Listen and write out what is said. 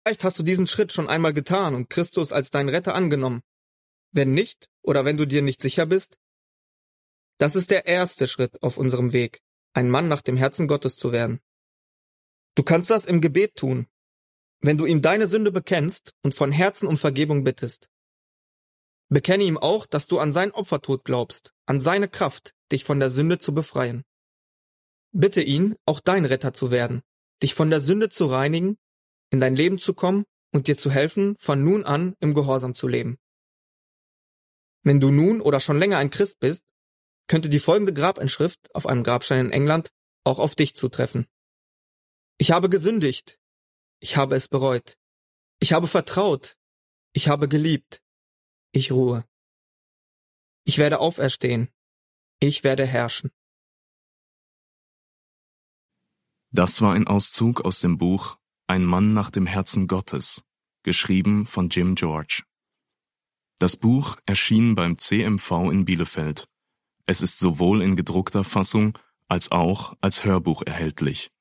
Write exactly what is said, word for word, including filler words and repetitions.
Vielleicht hast du diesen Schritt schon einmal getan und Christus als deinen Retter angenommen. Wenn nicht, oder wenn du dir nicht sicher bist, das ist der erste Schritt auf unserem Weg, ein Mann nach dem Herzen Gottes zu werden. Du kannst das im Gebet tun, wenn du ihm deine Sünde bekennst und von Herzen um Vergebung bittest. Bekenne ihm auch, dass du an sein Opfertod glaubst, an seine Kraft, dich von der Sünde zu befreien. Bitte ihn, auch dein Retter zu werden, dich von der Sünde zu reinigen, in dein Leben zu kommen und dir zu helfen, von nun an im Gehorsam zu leben. Wenn du nun oder schon länger ein Christ bist, könnte die folgende Grabinschrift auf einem Grabstein in England auch auf dich zutreffen. Ich habe gesündigt. Ich habe es bereut. Ich habe vertraut. Ich habe geliebt. Ich ruhe. Ich werde auferstehen. Ich werde herrschen. Das war ein Auszug aus dem Buch Ein Mann nach dem Herzen Gottes, geschrieben von Jim George. Das Buch erschien beim C M V in Bielefeld. Es ist sowohl in gedruckter Fassung als auch als Hörbuch erhältlich.